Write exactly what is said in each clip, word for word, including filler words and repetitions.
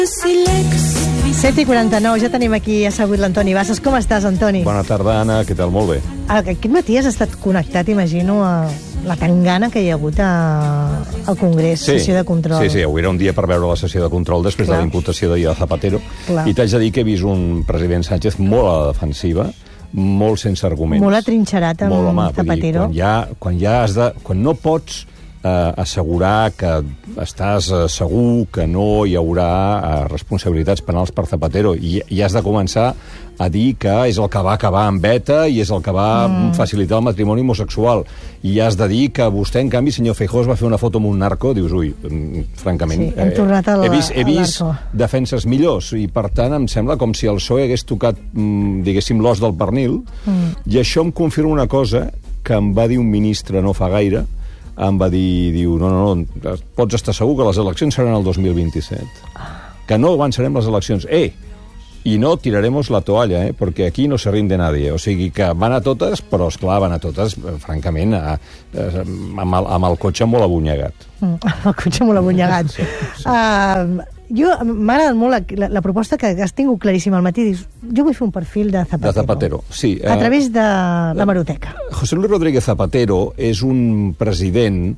set i quaranta-nou, ja tenim aquí assegut l'Antoni Bassas. Com estàs, Antoni? Bona tarda, Anna. Què tal? Molt bé. Aquest matí has estat connectat, imagino, a la tangana que hi ha hagut a... al Congrés, sí, sessió de control. Sí, sí, avui era un dia per veure la sessió de control després Clar. de la imputació d'ahir de Zapatero. Clar. I t'haig de dir que he vist un president Sánchez molt a la defensiva, molt sense arguments. Molt atrinxerat amb molt, home, Zapatero. Dir, quan, ja, quan ja has de... Quan no pots eh, assegurar que estàs eh, segur que no hi haurà eh, responsabilitats penals per Zapatero i, i has de començar a dir que és el que va acabar amb ETA i és el que va mm. facilitar el matrimoni homosexual. I has de dir que vostè, en canvi, senyor Feijóo, va fer una foto amb un narco, dius, ui, francament... Sí, hem tornat al, he vist, he vist narco. defenses millors i, per tant, em sembla com si el P S O E hagués tocat, diguéssim, l'os del pernil, mm. i això em confirma una cosa que em va dir un ministre no fa gaire, em va dir, diu, no, no, no, pots estar segur que les eleccions seran el dos mil vint-i-set. Que no avançarem les eleccions. Eh, i no tiraremos la toalla, eh, perquè aquí no se rinde nadie. O sigui que van a totes, però, esclar, van a totes, francament, a, a, amb, el, amb el cotxe molt abunyegat. Mm, el cotxe molt abunyegat. Sí, sí. Uh, jo, m'ha agradat molt la, la, la proposta que has tingut claríssima al matí. Dius, jo vull fer un perfil de Zapatero. De Zapatero, sí. A través de la Hemeroteca. José Luis Rodríguez Zapatero és un president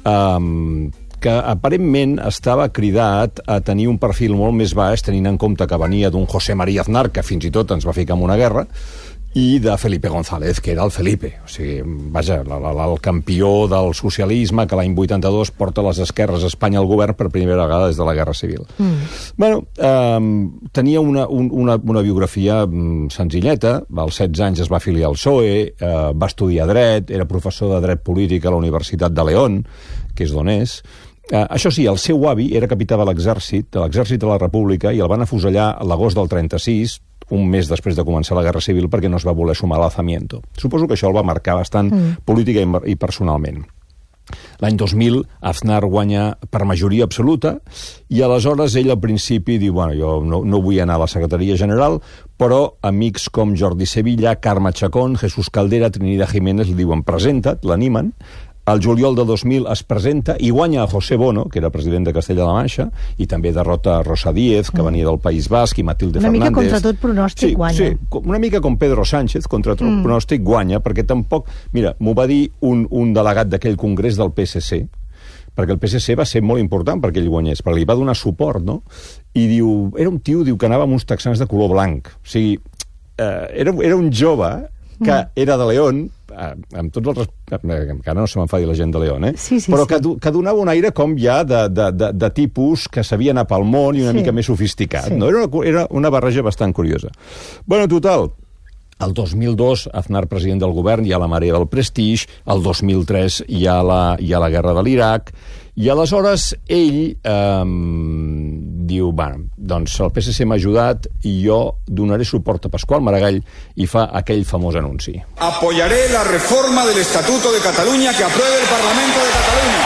um, que aparentment estava cridat a tenir un perfil molt més baix, tenint en compte que venia d'un José María Aznar, que fins i tot ens va ficar en una guerra, i de Felipe González, que era el Felipe. O sigui, vaja, la, la, el campió del socialisme, que l'any vuitanta-dos porta les esquerres a Espanya al govern per primera vegada des de la Guerra Civil. Mm. Bueno, eh, tenia una, un, una, una biografia senzilleta, als setze anys es va afiliar al P S O E, eh, va estudiar dret, era professor de dret polític a la Universitat de León, que és d'on és. Uh, això sí, el seu avi era capità de l'exèrcit, de l'exèrcit de la República, i el van afusellar a l'agost del trenta-sis, un mes després de començar la Guerra Civil, perquè no es va voler sumar a l'alzamiento. Suposo que això el va marcar bastant mm. política i, i personalment. L'any dos mil, Aznar guanya per majoria absoluta, i aleshores ell al principi diu, bueno, jo no, no vull anar a la secretaria general, però amics com Jordi Sevilla, Carme Chacón, Jesús Caldera, Trinidad Jiménez li diuen, presenta't, l'animen. El juliol de dos mil es presenta i guanya a José Bono, que era president de Castella-La Manxa, i també derrota a Rosa Díez, que venia del País Basc, i Matilde una Fernández. Una mica contra tot pronòstic sí, guanya. Sí, una mica com Pedro Sánchez, contra tot mm. pronòstic guanya, perquè tampoc... Mira, m'ho va dir un, un delegat d'aquell congrés del P S C, perquè el P S C va ser molt important perquè ell guanyés, perquè li va donar suport, no? I diu... Era un tio, diu, que anava amb uns texans de color blanc. O sigui, eh, era, era un jove que mm. era de León, amb tots els... que ara no se m'enfadi la gent de León, eh? Sí, sí, però sí. Que, que donava un aire com ja de, de, de, de tipus que sabia anar pel món i una sí. mica més sofisticat. Sí. No? Era, una, era una barreja bastant curiosa. Bueno, total, el dos mil dos, Aznar president del govern, hi ha la marea del Prestige, el dos mil tres hi ha la, hi ha la guerra de l'Iraq, i aleshores ell eh, diu, bueno, doncs el P S C m'ha ajudat i jo donaré suport a Pasqual Maragall i fa aquell famós anunci. Apoyaré la reforma del Estatuto de Catalunya que apruebe el Parlamento de Catalunya.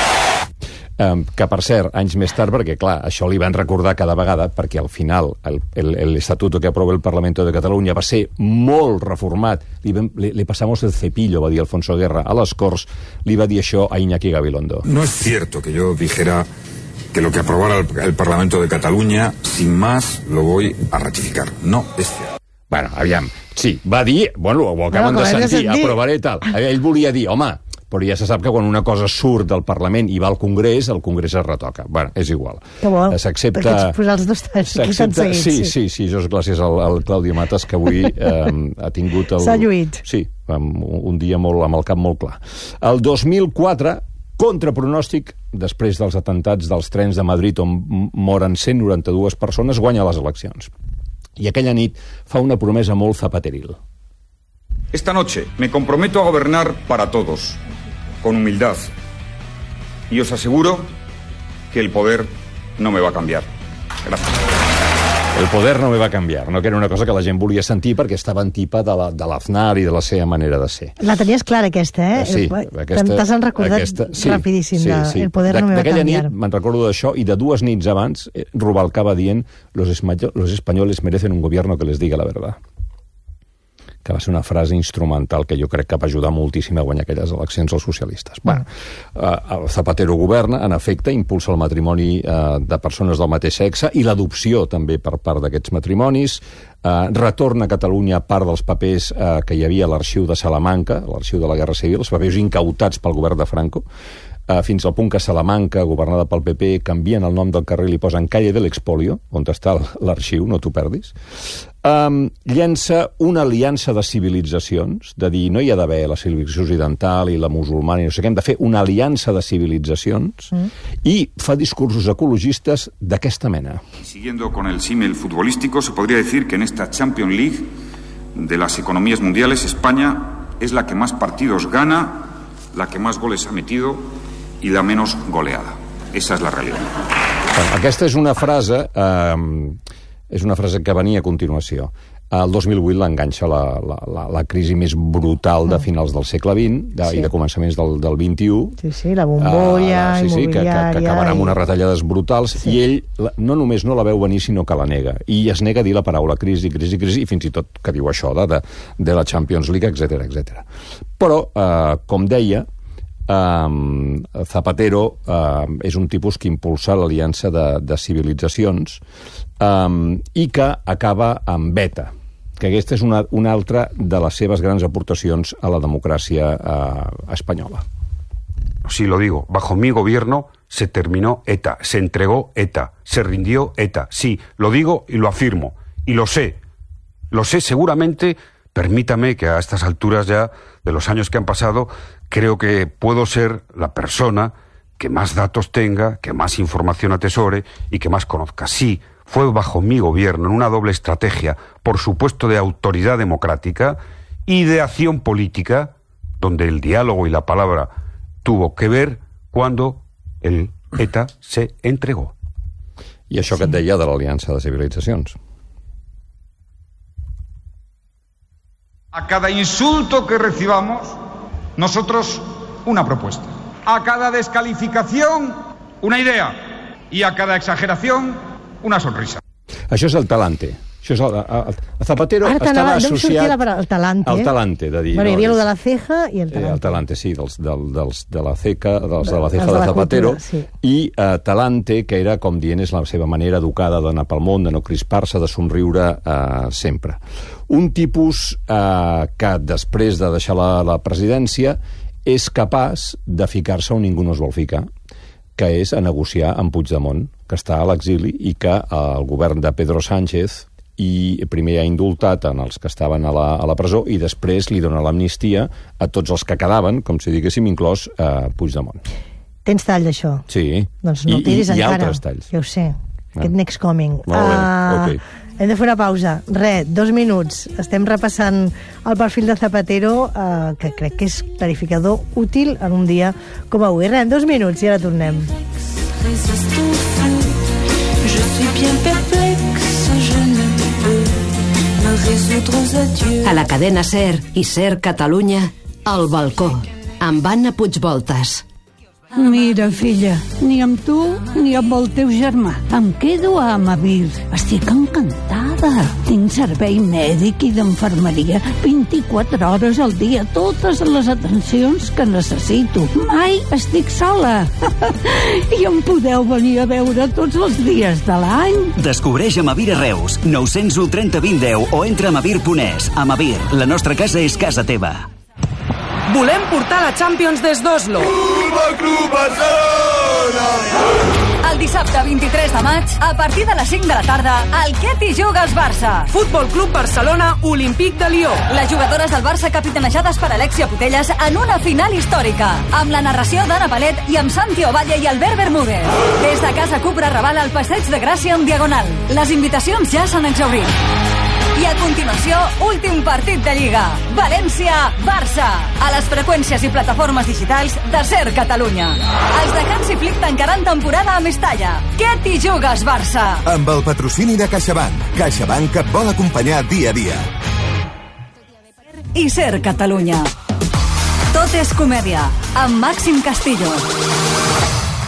Um, que, per cert, anys més tard, perquè, clar, això li van recordar cada vegada, perquè al final l'Estatuto que aprova el Parlamento de Catalunya va ser molt reformat. Li, li, li passamos el cepillo, va dir Alfonso Guerra, a les Corts, li va dir això a Iñaki Gabilondo. No es cierto que yo dijera que lo que aprobara el, el Parlamento de Cataluña, sin más, lo voy a ratificar. No es cierto. Bueno, aviam, sí, va dir, bueno, ho acaben bueno, de sentir, de sentir, aprovaré tal. Ell volia dir, home, però ja se sap que quan una cosa surt del Parlament i va al Congrés, el Congrés es retoca. Bueno, és igual. Que bo, s'accepta... perquè ets posar els dos talls que t'han seguit. Sí, sí, sí, això és gràcies al, al Claudio Matas, que avui eh, ha tingut... El... S'ha lluït. Sí, un dia molt, amb el cap molt clar. El dos mil quatre, contra pronòstic, després dels atentats dels trens de Madrid, on moren cent noranta-dues persones, guanya les eleccions. I aquella nit fa una promesa molt zapateril. Esta noche me comprometo a gobernar para todos, con humildad, y os aseguro que el poder no me va a cambiar. Gracias. El poder no me va a canviar, no? Que era una cosa que la gent volia sentir perquè estava en tipa de l'Aznar i de la seva manera de ser. La tenies clara, aquesta, eh? Sí, aquesta... T'has recordat aquesta, sí, rapidíssim. Sí, sí. El poder no me va a canviar. D'aquella nit me'n recordo d'això, i de dues nits abans Rubalcaba dient los, los españoles merecen un gobierno que les diga la verdad. que va ser una frase instrumental que jo crec que va ajudar moltíssim a guanyar aquelles eleccions als socialistes. Bueno, uh, Zapatero governa, en efecte, impulsa el matrimoni uh, de persones del mateix sexe i l'adopció també per part d'aquests matrimonis, uh, retorna a Catalunya part dels papers uh, que hi havia a l'arxiu de Salamanca, l'arxiu de la Guerra Civil, els papers incautats pel govern de Franco, Uh, fins al punt que Salamanca, governada pel P P, canvien el nom del carrer i li posen Calle del Expolio, on està l'arxiu, no t'ho perdis. Um, llença una aliança de civilitzacions, de dir no hi ha d'haver la civilització occidental i la musulmana, i no sé què, hem de fer una aliança de civilitzacions, mm. i fa discursos ecologistes d'aquesta mena. Siguiendo con el símil futbolístico, se podría decir que en esta Champions League de las economías mundiales, España es la que más partidos gana, la que más goles ha metido i la menos goleada. Esa és la realitat. Bueno, aquesta és una frase eh, és una frase que venia a continuació. El dos mil vuit l'enganxa la, la, la, la crisi més brutal de finals del segle vint de, sí. i de començaments del, del vint-i-u. Sí, sí, la bombolla uh, sí, sí, que, que, que acabarà amb unes retallades brutals, sí. i ell no només no la veu venir, sinó que la nega. I es nega a dir la paraula crisi, crisi, crisi, i fins i tot que diu això de, de, de la Champions League, etcètera, etcètera. Però, uh, com deia, Um, Zapatero um, és un tipus que impulsa l'aliança de, de civilitzacions um, i que acaba amb ETA, que aquesta és una, una altra de les seves grans aportacions a la democràcia uh, espanyola. Sí, lo digo, bajo mi gobierno se terminó ETA, se entregó ETA, se rindió ETA. Sí, lo digo y lo afirmo, y lo sé, lo sé seguramente. Permítame que a estas alturas ya de los años que han pasado, creo que puedo ser la persona que más datos tenga, que más información atesore y que más conozca. Sí, fue bajo mi gobierno, en una doble estrategia, por supuesto de autoridad democrática y de acción política, donde el diálogo y la palabra tuvo que ver cuando el ETA se entregó. I això que et deia de l'Aliança de Civilitzacions. A cada insulto que recibamos, nosotros una propuesta. A cada descalificación, una idea. Y a cada exageración, una sonrisa. Això és el talante. Això és el, el, el Zapatero Ara estava associat al talante. Al talante, de dir... Bueno, hi havia no, el de la ceja i el talante. Eh, el talante, sí, dels, del, dels, de la ceca, dels de la ceja de, de, de Zapatero, cultura, sí. I eh, talante, que era, com dient, és la seva manera educada d'anar pel món, de no crispar-se, de somriure eh, sempre. Un tipus eh, que, després de deixar la, la presidència, és capaç de ficar-se on ningú no es vol ficar, que és a negociar amb Puigdemont, que està a l'exili i que el govern de Pedro Sánchez i primer ha indultat en els que estaven a la, a la presó i després li dona l'amnistia a tots els que quedaven, com si diguéssim, inclòs eh, Puigdemont. Tens tall d'això? Sí. Doncs no el tiris I, i, encara. I altres talls. Ja ho sé. Ah. Aquest next coming. Molt bé, uh, ok. Hem de fer una pausa. Re, dos minuts. Estem repassant el perfil de Zapatero, uh, que crec que és clarificador útil en un dia com avui. Re, en dos minuts i ara tornem. Je suis bien perplexe, je ne A la cadena SER i SER Catalunya, El balcó, amb Anna Puigvoltas. Mira, filla, ni amb tu ni amb el teu germà. Em quedo a Amavir. Estic encantada. Tinc servei mèdic i d'enfermeria vint-i-quatre hores al dia, totes les atencions que necessito. Mai estic sola. I em podeu venir a veure tots els dies de l'any. Descobreix Amavir a Reus. nou zero u trenta vint deu o entra a amavir punt es. Amavir, la nostra casa és casa teva. Volem portar la Champions des d'Oslo. Futbol Club Barcelona! El dissabte vint-i-tres de maig, a partir de les cinc de la tarda, al Què t'hi jugues Barça? Futbol Club Barcelona, Olímpic de Lió. Les jugadores del Barça capitanejades per Alexia Putellas en una final històrica, amb la narració d'Anna Palet i amb Santi Ovalle i Albert Bermúdez. Des de Casa Cupra Raval al Passeig de Gràcia en Diagonal. Les invitacions ja s'han exhaurit. I a continuació, últim partit de Lliga. València-Barça. A les freqüències i plataformes digitals de SER Catalunya. Els de Hansi Flick tancaran temporada a Mestalla. Què t'hi jugues, Barça? Amb el patrocini de CaixaBank. CaixaBank et vol acompanyar dia a dia. I SER Catalunya. Tot és comèdia, amb Màxim Castillo.